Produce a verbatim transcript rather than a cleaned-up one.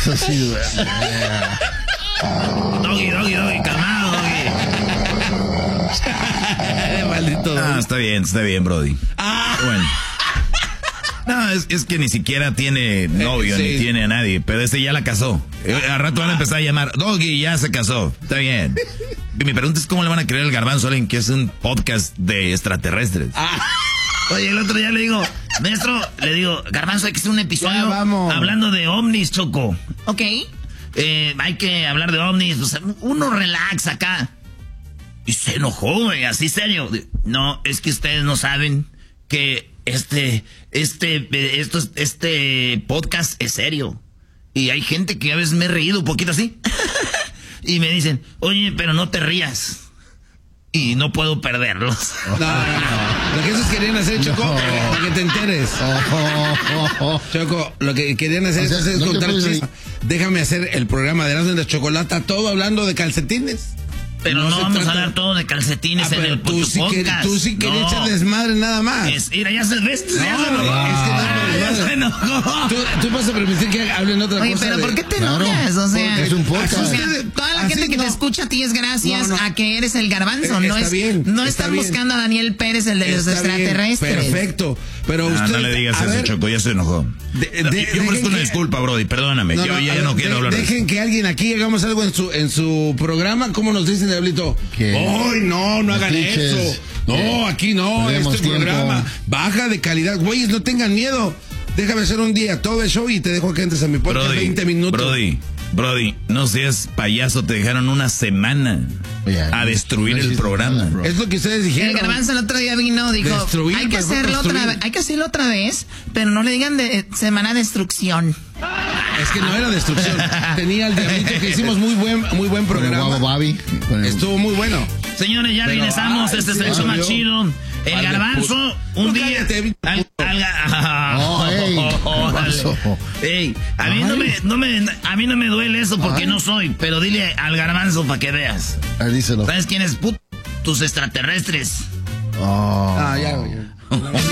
Eso sí, güey. Doggy, doggy, doggy, calmado, doggy. Maldito. Ah, está bien, está bien, Brody. Ah. Bueno. No, es, es que ni siquiera tiene novio, eh, sí. ni tiene a nadie, pero este ya la casó. Al rato van a empezar a llamar, Doggy, ya se casó, está bien. Y mi pregunta es cómo le van a creer al Garbanzo a alguien que es un podcast de extraterrestres. Ah. Oye, el otro día le digo, maestro, le digo, Garbanzo, hay que hacer un episodio hablando de ovnis, Choco. Ok. Eh, hay que hablar de ovnis, o sea, uno relax acá. Y se enojó, güey, así serio. No, es que ustedes no saben que este, este, esto, este podcast es serio. Y hay gente que a veces me he reído un poquito así. Y me dicen, oye, pero no te rías. Y no puedo perderlos. No, no, no. Lo que esos querían hacer, Choco, no. para que te enteres. Choco, lo que querían hacer o sea, es no contar chistes. Déjame hacer el programa de Erasmo y la Chocolata, todo hablando de calcetines. Pero no, no vamos trata... a hablar todo de calcetines ah, en el tú sí podcast. Que, tú sí querías no. echar desmadre nada más. Es, mira, ya se ves. No, ya se no, no, es que no, ya se enojó. ¿Tú, tú vas a permitir que hablen otra Oye, cosa. Oye, pero de... ¿por qué te enojas? Claro, o sea, es un podcast. O sea, toda la gente que no. te escucha a ti es gracias no, no. a que eres el Garbanzo. Eh, no es, bien, no están bien. buscando a Daniel Pérez, el de está los extraterrestres. Bien, perfecto. Pero no, usted. No le digas eso, ver, Choco, ya se enojó. De, de, yo ofrezco una que... disculpa, Brody, perdóname. No, yo no, ya ver, no quiero de, hablar de Dejen eso. que alguien aquí hagamos algo en su, en su programa. ¿Cómo nos dicen, Diablito? ¡Ay, no, no hagan eso! No, aquí no, este tiempo. programa. Baja de calidad. Güeyes, no tengan miedo. Déjame hacer un día todo el show y te dejo que entres a mi podcast Brody, veinte minutos. Brody, Brody, no seas payaso, te dejaron una semana yeah, a destruir no el programa. Nada, es lo que ustedes dijeron. El Garbanzo el otro día vino, dijo, destruir, hay que hacerlo otra vez, hay que hacerlo otra vez, pero no le digan de semana de destrucción. Es que no era destrucción. Tenía el Diablito que hicimos muy buen, muy buen programa. Bobby, el... Estuvo muy bueno. Señores, ya pero, regresamos. Ay, este es el hecho más chido. El vale, Garbanzo, un no, día. Al, al, oh, hey, oh, oh, ey, a mí no me, no me, a mí no me duele eso porque ay. no soy. Pero dile al Garbanzo para que veas. Ay, díselo. ¿Sabes quién es? Put tus extraterrestres. Oh. Ah, ya, ya.